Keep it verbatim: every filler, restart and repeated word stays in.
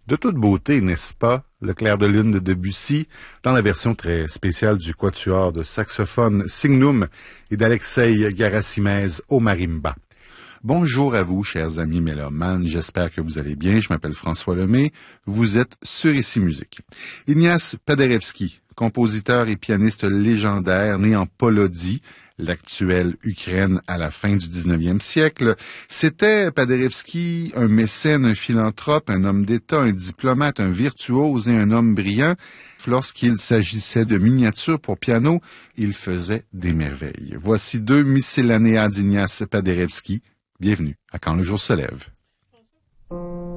De toute beauté, n'est-ce pas, le clair de lune de Debussy, dans la version très spéciale du quatuor de saxophone Signum et d'Alexei Garassimez au marimba. Bonjour à vous, chers amis mélomanes, j'espère que vous allez bien, je m'appelle François Lemay, vous êtes sur Ici Musique. Ignace Paderewski, compositeur et pianiste légendaire, né en Polodie, l'actuelle Ukraine à la fin du dix-neuvième siècle. C'était Paderewski un mécène, un philanthrope, un homme d'État, un diplomate, un virtuose et un homme brillant. Lorsqu'il s'agissait de miniatures pour piano, il faisait des merveilles. Voici deux miscellanea d'Ignace Paderewski. Bienvenue à Quand le jour se lève.